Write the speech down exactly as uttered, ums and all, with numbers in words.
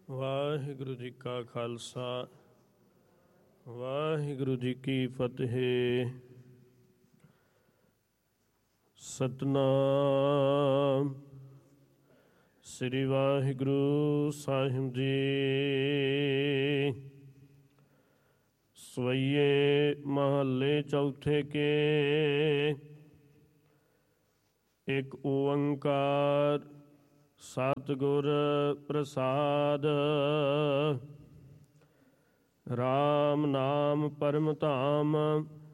ਵਾਹਿਗੁਰੂ ਜੀ ਕਾ ਖਾਲਸਾ ਵਾਹਿਗੁਰੂ ਜੀ ਕੀ ਫਤਿਹ। ਸਤਨਾਮ ਸ੍ਰੀ ਵਾਹਿਗੁਰੂ ਸਾਹਿਬ ਜੀ। ਸਵਈਏ ਮਹੱਲੇ ਚੌਥੇ ਕੇ ਇੱਕ ਓੰਕਾਰ ਸਤਿਗੁਰ ਪ੍ਰਸਾਦ। ਰਾਮ ਨਾਮ ਪਰਮ ਧਾਮ